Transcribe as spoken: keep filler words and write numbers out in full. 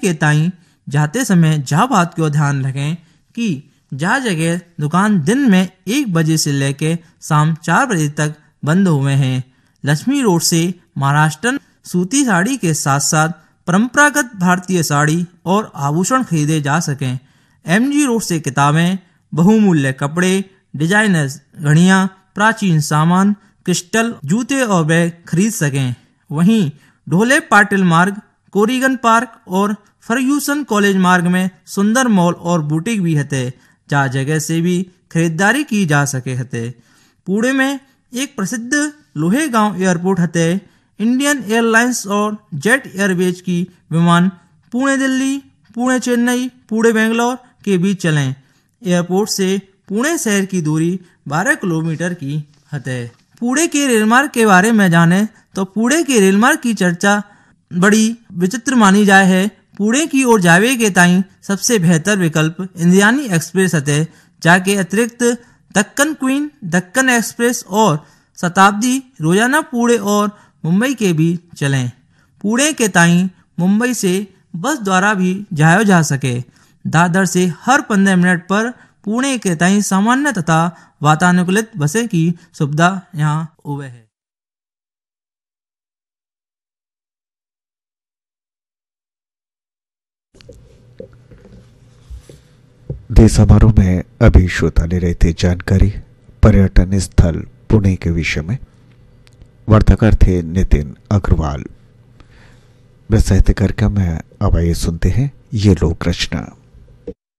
के ताई जाते समय जा बात को ध्यान रखें कि जा जगह दुकान दिन में एक बजे से लेकर शाम चार बजे तक बंद हुए हैं। लक्ष्मी रोड से महाराष्ट्रन सूती साड़ी के साथ साथ परंपरागत भारतीय साड़ी और आभूषण खरीदे जा सकें। एमजी रोड से किताबें, बहुमूल्य कपड़े, डिजाइनर्स घड़ियां, प्राचीन सामान, क्रिस्टल, जूते और बैग खरीद सकें। वहीं ढोले पाटिल मार्ग, कोरीगन पार्क और फर्ग्यूसन कॉलेज मार्ग में सुंदर मॉल और बुटीक भी हते, जहाँ जगह से भी खरीदारी की जा सके हते। पुणे में एक प्रसिद्ध लोहे गांव एयरपोर्ट हते। इंडियन एयरलाइंस और जेट एयरवेज की विमान पुणे दिल्ली, पुणे चेन्नई, पुणे बेंगलोर के बीच चलें। एयरपोर्ट से पुणे शहर की दूरी बारह किलोमीटर की हते। पुणे के रेलमार्ग के बारे में जाने तो पुणे के रेलमार्ग की चर्चा बड़ी विचित्र मानी जाए है। पुणे की ओर जावे के ताई सबसे बेहतर विकल्प इंद्रायणी एक्सप्रेस हते, जाके अतिरिक्त दक्कन क्वीन, दक्कन एक्सप्रेस और शताब्दी रोजाना पुणे और मुंबई के भी चलें। पुणे के ताई मुंबई से बस द्वारा भी जाया जा सके। दादर से हर पंद्रह मिनट पर पुणे के ताई सामान्य तथा वातानुकूलित बसें की सुविधा यहाँ हुए है। देश समारोह में अभी श्रोता ले रहे थे जानकारी पर्यटन स्थल पुणे के विषय में। वार्ताकार थे नितिन अग्रवाल। साहित्य कार्यक्रम में अब आइए सुनते हैं ये लोक रचना।